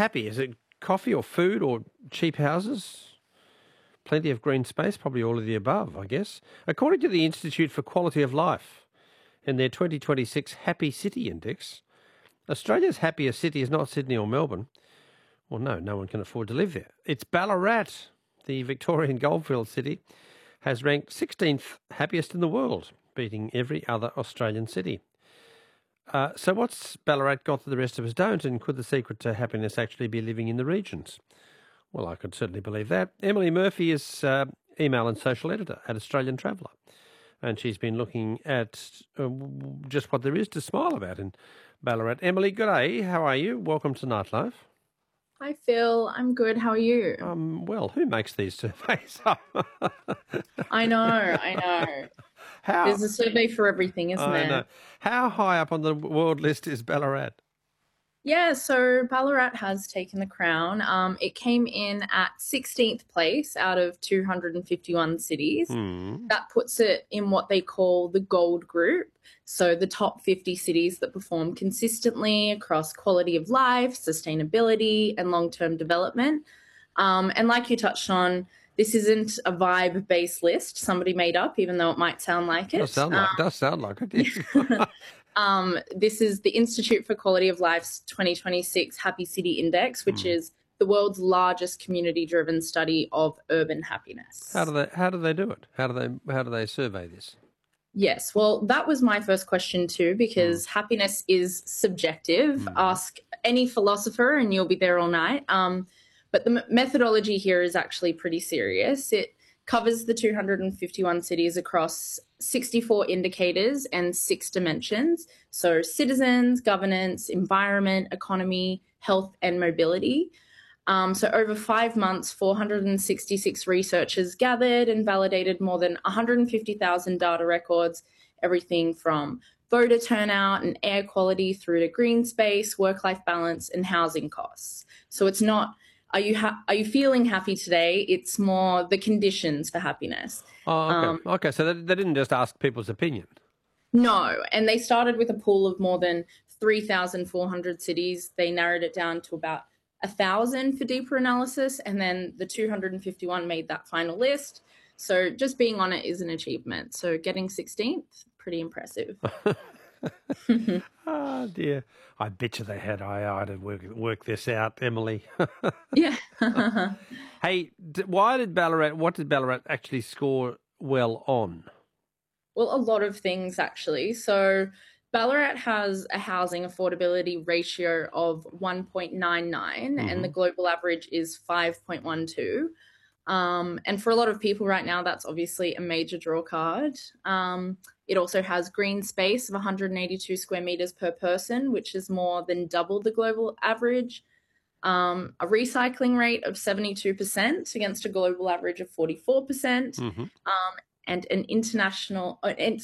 happy? Is it coffee or food or cheap houses? Plenty of green space, probably all of the above, I guess. According to the Institute for Quality of Life, in their 2026 Happy City Index, Australia's happiest city is not Sydney or Melbourne. Well, no one can afford to live there. It's Ballarat, the Victorian goldfield city, has ranked 16th happiest in the world, beating every other Australian city. So what's Ballarat got that the rest of us don't, and could the secret to happiness actually be living in the regions? Well, I could certainly believe that. Emily Murphy is email and social editor at Australian Traveller, and she's been looking at just what there is to smile about in Ballarat. Emily, good day. How are you? Welcome to Nightlife. Hi, Phil. I'm good. How are you? Well, who makes these surveys? I know. There's a survey for everything, isn't there? I know. How high up on the world list is Ballarat? Yeah, so Ballarat has taken the crown. It came in at 16th place out of 251 cities. That puts it in what they call the gold group. So the top 50 cities that perform consistently across quality of life, sustainability, and long-term development. And like you touched on, this isn't a vibe-based list somebody made up, even though it might sound like it. Does sound like it. Yes. This is the Institute for Quality of Life's 2026 Happy City Index, which is the world's largest community-driven study of urban happiness. How do they do it? How do they survey this? Yes, well, that was my first question too, because happiness is subjective. Ask any philosopher and you'll be there all night. But the methodology here is actually pretty serious. It covers the 251 cities across 64 indicators and 6 dimensions. So citizens, governance, environment, economy, health, and mobility. So over 5 months, 466 researchers gathered and validated more than 150,000 data records, everything from voter turnout and air quality through to green space, work-life balance, and housing costs. So it's not, are you feeling happy today? It's more the conditions for happiness. Oh, okay. Okay, so they didn't just ask people's opinion. No, and they started with a pool of more than 3,400 cities. They narrowed it down to about 1,000 for deeper analysis, and then the 251 made that final list. So just being on it is an achievement. So getting 16th, pretty impressive. Oh, dear. I bet you they had AI to work this out, Emily. Yeah. Hey, what did Ballarat actually score well on? Well, a lot of things, actually. So Ballarat has a housing affordability ratio of 1.99, and the global average is 5.12. And for a lot of people right now, that's obviously a major draw card. It also has green space of 182 square meters per person, which is more than double the global average. A recycling rate of 72% against a global average of 44%. And an intentional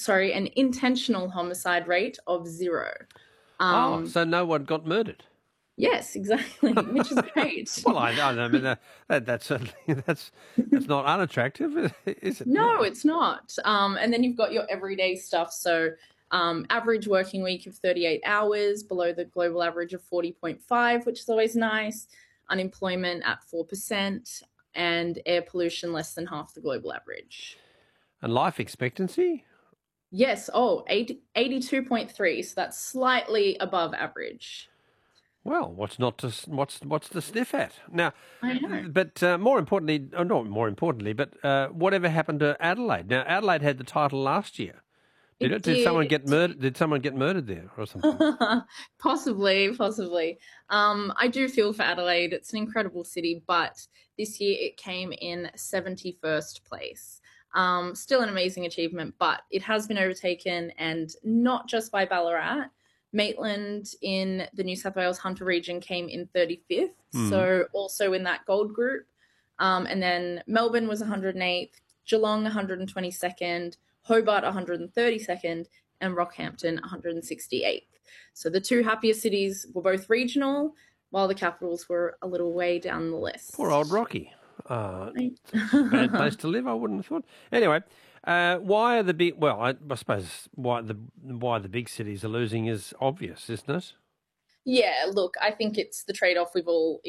homicide rate of 0. So no one got murdered. Yes, exactly, which is great. Well, I mean, that's certainly that's not unattractive, is it? No, it's not. And then you've got your everyday stuff. So average working week of 38 hours, below the global average of 40.5, which is always nice. Unemployment at 4%, and air pollution less than half the global average. And life expectancy? Yes, 82.3, so that's slightly above average. Well, what's to sniff at? Now, I know. But more importantly, or not more importantly, but whatever happened to Adelaide? Now, Adelaide had the title last year. Did someone get murdered? Did someone get murdered there or something? Possibly. I do feel for Adelaide. It's an incredible city, but this year it came in 71st place. Still an amazing achievement, but it has been overtaken, and not just by Ballarat. Maitland in the New South Wales Hunter region came in 35th, so also in that gold group. And then Melbourne was 108th, Geelong 122nd, Hobart 132nd, and Rockhampton 168th. So the 2 happiest cities were both regional, while the capitals were a little way down the list. Poor old Rocky. Bad place to live, I wouldn't have thought. Anyway, why are the big? Well, I suppose why the big cities are losing is obvious, isn't it? Yeah, look, I think it's the trade-off we've all